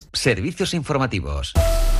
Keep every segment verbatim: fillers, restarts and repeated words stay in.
Servicios informativos.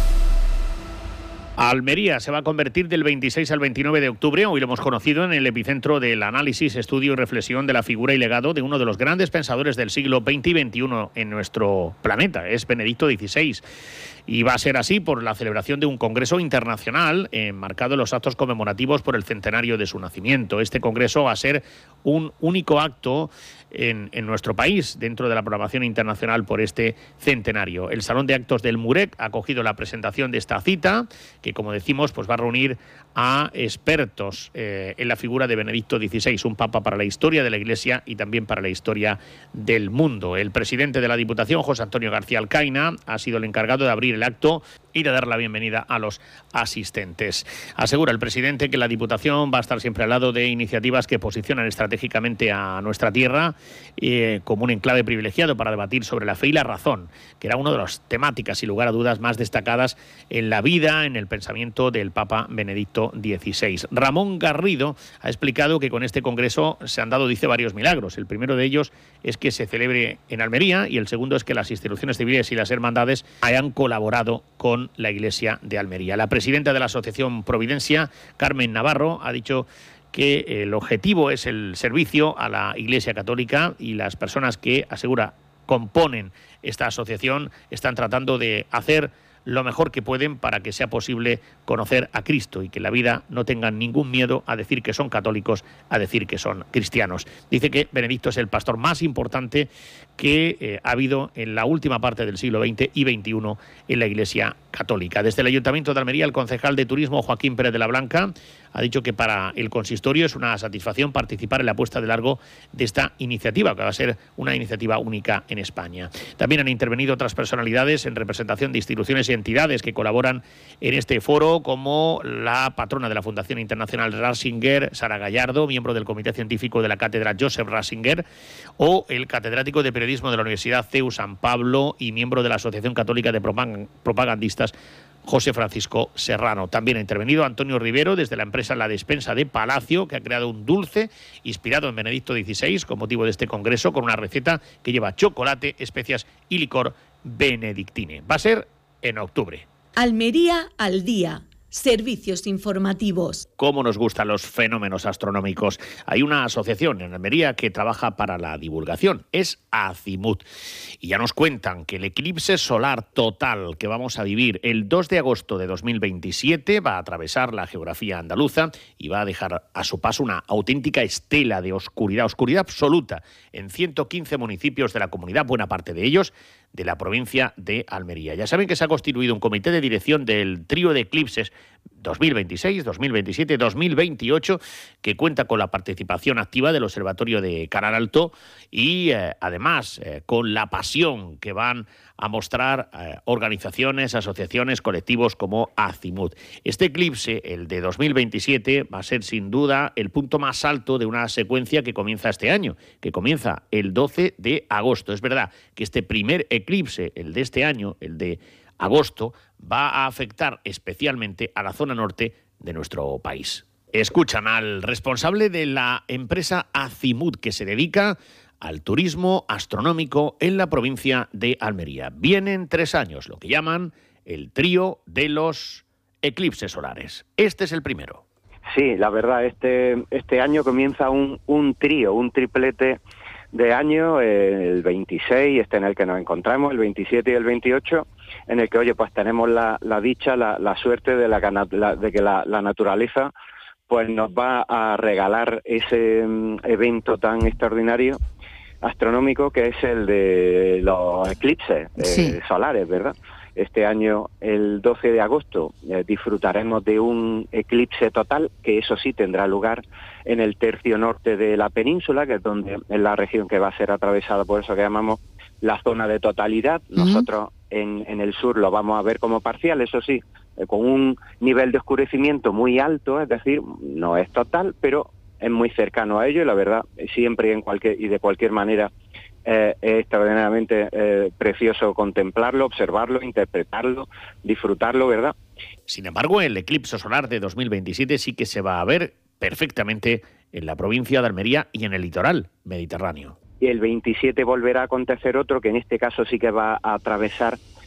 Almería se va a convertir del veintiséis al veintinueve de octubre, hoy lo hemos conocido, en el epicentro del análisis, estudio y reflexión de la figura y legado de uno de los grandes pensadores del siglo veinte y veintiuno en nuestro planeta, es Benedicto dieciséis. Y va a ser así por la celebración de un congreso internacional enmarcado en los actos conmemorativos por el centenario de su nacimiento. Este congreso va a ser un único acto en, en nuestro país dentro de la programación internacional por este centenario. El Salón de Actos del Murec ha acogido la presentación de esta cita, que como decimos pues va a reunir a expertos eh, en la figura de Benedicto dieciséis, un papa para la historia de la Iglesia y también para la historia del mundo. El presidente de la Diputación, José Antonio García Alcaina, ha sido el encargado de abrir el acto y de dar la bienvenida a los asistentes. Asegura el presidente que la Diputación va a estar siempre al lado de iniciativas que posicionan estratégicamente a nuestra tierra eh, como un enclave privilegiado para debatir sobre la fe y la razón, que era una de las temáticas, sin lugar a dudas, más destacadas en la vida, en el pensamiento del Papa Benedicto dieciséis. Ramón Garrido ha explicado que con este congreso se han dado, dice, varios milagros. El primero de ellos es que se celebre en Almería y el segundo es que las instituciones civiles y las hermandades hayan colaborado con la Iglesia de Almería. La presidenta de la Asociación Providencia, Carmen Navarro, ha dicho que el objetivo es el servicio a la Iglesia Católica y las personas que, asegura, componen esta asociación están tratando de hacer lo mejor que pueden para que sea posible conocer a Cristo y que en la vida no tengan ningún miedo a decir que son católicos, a decir que son cristianos. Dice que Benedicto es el pastor más importante que eh, ha habido en la última parte del siglo veinte y veintiuno en la Iglesia Católica. Desde el Ayuntamiento de Almería, el concejal de Turismo, Joaquín Pérez de la Blanca, ha dicho que para el consistorio es una satisfacción participar en la puesta de largo de esta iniciativa, que va a ser una iniciativa única en España. También han intervenido otras personalidades en representación de instituciones y entidades que colaboran en este foro, como la patrona de la Fundación Internacional Ratzinger, Sara Gallardo, miembro del Comité Científico de la Cátedra Joseph Ratzinger, o el catedrático de Periodismo de la Universidad C E U San Pablo y miembro de la Asociación Católica de Propagandistas, José Francisco Serrano. También ha intervenido Antonio Rivero desde la empresa La Despensa de Palacio, que ha creado un dulce inspirado en Benedicto dieciséis con motivo de este congreso, con una receta que lleva chocolate, especias y licor benedictine. Va a ser en octubre. Almería al día. Servicios informativos. ¿Cómo nos gustan los fenómenos astronómicos? Hay una asociación en Almería que trabaja para la divulgación, es Azimut. Y ya nos cuentan que el eclipse solar total que vamos a vivir el dos de agosto de dos mil veintisiete va a atravesar la geografía andaluza y va a dejar a su paso una auténtica estela de oscuridad, oscuridad absoluta en ciento quince municipios de la comunidad, buena parte de ellos de la provincia de Almería. Ya saben que se ha constituido un comité de dirección del trío de eclipses dos mil veintiséis, dos mil veintisiete, dos mil veintiocho, que cuenta con la participación activa del Observatorio de Canal Alto y eh, además eh, con la pasión que van a mostrar eh, organizaciones, asociaciones, colectivos como Azimut. Este eclipse, el de dos mil veintisiete, va a ser sin duda el punto más alto de una secuencia que comienza este año, que comienza el doce de agosto. Es verdad que este primer eclipse, el de este año, el de agosto, va a afectar especialmente a la zona norte de nuestro país. Escuchan al responsable de la empresa Azimut, que se dedica al turismo astronómico en la provincia de Almería. Vienen tres años, lo que llaman el trío de los eclipses solares. Este es el primero. Sí, la verdad, este, este año comienza un, un trío, un triplete de año, el veintiséis, este en el que nos encontramos, el veintisiete y el veintiocho, en el que, oye, pues tenemos la, la dicha, la, la suerte de, la, la, de que la, la naturaleza pues nos va a regalar ese um, evento tan extraordinario astronómico que es el de los eclipses eh, sí. solares, ¿verdad? Este año, el doce de agosto, eh, disfrutaremos de un eclipse total, que eso sí tendrá lugar en el tercio norte de la península, que es donde es la región que va a ser atravesada por eso que llamamos la zona de totalidad. Uh-huh. Nosotros en, en el sur lo vamos a ver como parcial, eso sí, eh, con un nivel de oscurecimiento muy alto, es decir, no es total, pero es muy cercano a ello, y la verdad, siempre y, en cualquier, y de cualquier manera, Eh, es extraordinariamente eh, precioso contemplarlo, observarlo, interpretarlo, disfrutarlo, ¿verdad? Sin embargo, el eclipse solar de dos mil veintisiete sí que se va a ver perfectamente en la provincia de Almería y en el litoral mediterráneo. Y el veintisiete volverá a acontecer otro, que en este caso sí que va a atravesar